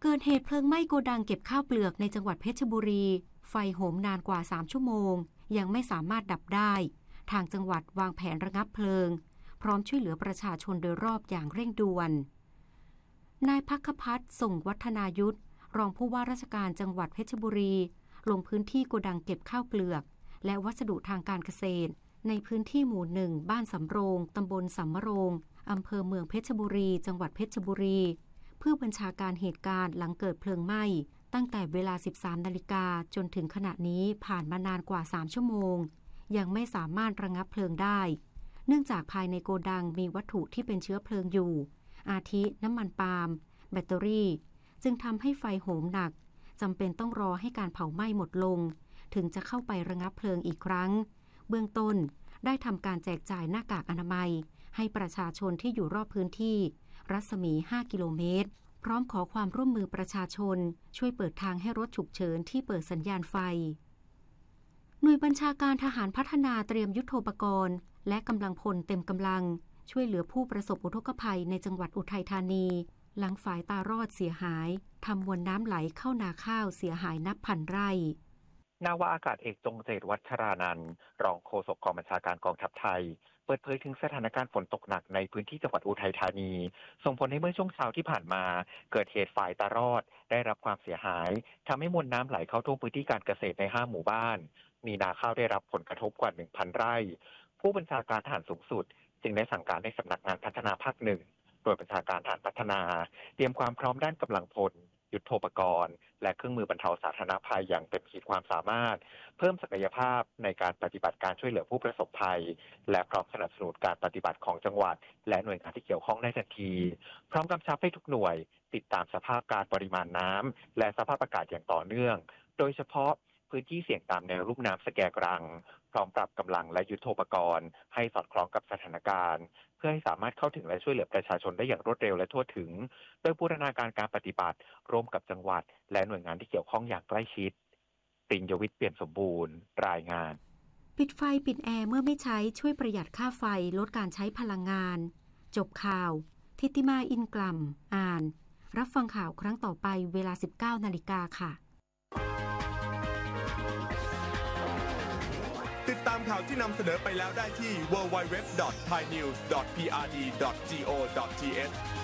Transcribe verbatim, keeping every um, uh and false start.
เกิดเหตุเพลิงไหม้โกดังเก็บข้าวเปลือกในจังหวัดเพชรบุรีไฟโหมนานกว่าสามชั่วโมงยังไม่สามารถดับได้ทางจังหวัดวางแผนระงับเพลิงพร้อมช่วยเหลือประชาชนโดยรอบอย่างเร่งด่วนนายภัคพัฒน์ส่งวัฒนายุทธรองผู้ว่าราชการจังหวัดเพชรบุรีลงพื้นที่โกดังเก็บข้าวเปลือกและวัสดุทางการเกษตรในพื้นที่หมู่หนึ่งบ้านสำโรงตำบลสำโรงอำเภอเมืองเพชรบุรีจังหวัดเพชรบุรีเพื่อบัญชาการเหตุการณ์หลังเกิดเพลิงไหม้ตั้งแต่เวลา สิบสามนาฬิกาจนถึงขณะนี้ผ่านมานานกว่าสามชั่วโมงยังไม่สามารถระงับเพลิงได้เนื่องจากภายในโกดังมีวัตถุที่เป็นเชื้อเพลิงอยู่อาทิน้ำมันปาล์มแบตเตอรี่จึงทำให้ไฟโหมหนักจำเป็นต้องรอให้การเผาไหม้หมดลงถึงจะเข้าไประงับเพลิงอีกครั้งเบื้องต้นได้ทำการแจกจ่ายหน้ากากอนามัยให้ประชาชนที่อยู่รอบพื้นที่รัศมีห้ากิโลเมตรพร้อมขอความร่วมมือประชาชนช่วยเปิดทางให้รถฉุกเฉินที่เปิดสัญญาณไฟหน่วยบัญชาการทหารพัฒนาเตรียมยุทโธปกรณ์และกำลังพลเต็มกำลังช่วยเหลือผู้ประสบอุทกภัยในจังหวัดอุทัยธานีหลังฝายตารอดเสียหายทำมวลน้ำไหลเข้านาข้าวเสียหายนับพันไร่นาวาอากาศเอกจงเจตวัชรานันท์รองโฆษกกองบัญชาการกองทัพไทยเปิดเผยถึงสถานการณ์ฝนตกหนักในพื้นที่จังหวัดอุทัยธานีส่งผลให้เมื่อช่วงเช้าที่ผ่านมาเกิดเหตุฝายตารอดได้รับความเสียหายทำให้มวลน้ำไหลเข้าท่วมพื้นที่การเกษตรในห้าหมู่บ้านมีนาข้าวได้รับผลกระทบกว่า หนึ่งพัน ไร่ผู้บัญชาการทหารสูงสุดจึงได้สั่งการให้สำนักงานพัฒนาภาคหนึ่งโดยบัญชาการทหารพัฒนาเตรียมความพร้อมด้านกำลังพลยุทโธปกรณ์และเครื่องมือบรรเทาสาธารณภัยอย่างเต็มขีดความสามารถเพิ่มศักยภาพในการปฏิบัติการช่วยเหลือผู้ประสบภัยและพร้อมสนับสนุนการปฏิบัติของจังหวัดและหน่วยงานที่เกี่ยวข้องได้ทันทีพร้อมกำชับให้ทุกหน่วยติดตามสภาพการปริมาณน้ำและสภาพอากาศอย่างต่อเนื่องโดยเฉพาะพื้นที่เสี่ยงตามแนวลุ่มน้ำสแกกรังพร้อมปรับกำลังและยุทโธปกรณ์ให้สอดคล้องกับสถานการณ์เพื่อให้สามารถเข้าถึงและช่วยเหลือประชาชนได้อย่างรวดเร็วและทั่วถึงโดยบูรณาการการปฏิบัติร่วมกับจังหวัดและหน่วยงานที่เกี่ยวข้องอย่างใกล้ชิดปิญญวิทย์เปี่ยมสมบูรณ์รายงานปิดไฟปิดแอร์เมื่อไม่ใช้ช่วยประหยัดค่าไฟลดการใช้พลังงานจบข่าวทิติมาอินกลัมอ่านรับฟังข่าวครั้งต่อไปเวลา สิบเก้านาฬิกาค่ะติดตามข่าวที่นำเสนอไปแล้วได้ที่ ดับเบิลยู ดับเบิลยู ดับเบิลยู ดอท ไทยนิวส์ ดอท พี อาร์ ดี ดอท จี โอ ดอท ที เอช